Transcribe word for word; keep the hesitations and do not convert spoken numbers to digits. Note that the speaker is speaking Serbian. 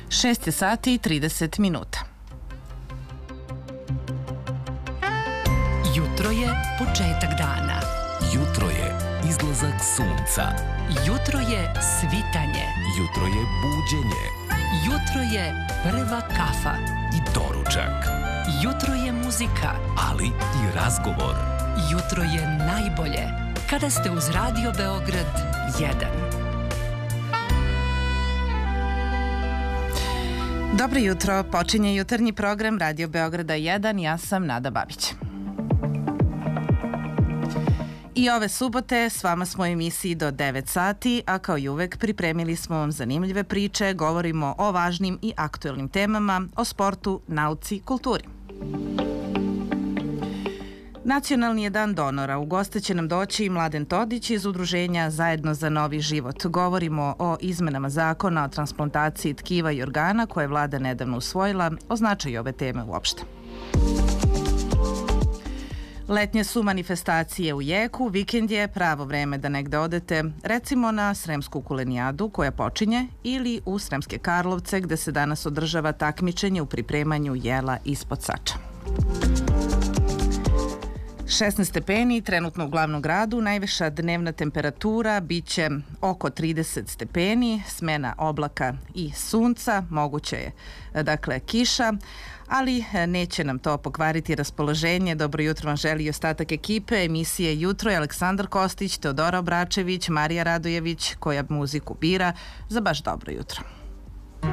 šest je sati i trideset minuta. Jutro je početak dana. Jutro je izlazak sunca. Jutro je svitanje. Jutro je buđenje. Jutro je prva kafa. I doručak. Jutro je muzika. Ali i razgovor. Jutro je najbolje kada ste uz Radio Beograd jedan. Dobro jutro, počinje jutarnji program Radio Beograda jedan, ja sam Nada Babić. I ove subote s vama smo u emisiji do devet sati, a kao i uvek pripremili smo vam zanimljive priče, govorimo o važnim i aktuelnim temama, o sportu, nauci, kulturi. Nacionalni je dan donora. U goste će nam doći Mladen Todić iz udruženja Zajedno za novi život. Govorimo o izmenama zakona o transplantaciji tkiva i organa koje je vlada nedavno usvojila, o značaju ove teme uopšte. Letnje su manifestacije u jeku, vikend je pravo vreme da negde odete, recimo na Sremsku kulenijadu koja počinje ili u Sremske Karlovce gde se danas održava takmičenje u pripremanju jela ispod sača. šesnaest stepeni, trenutno u glavnom gradu, najviša dnevna temperatura biće oko trideset stepeni, smena oblaka i sunca, moguće je dakle kiša, ali neće nam to pokvariti raspoloženje. Dobro jutro vam želi i ostatak ekipe emisije Jutro je Aleksandar Kostić, Teodora Obračević, Marija Radojević koja muziku bira za baš dobro jutro.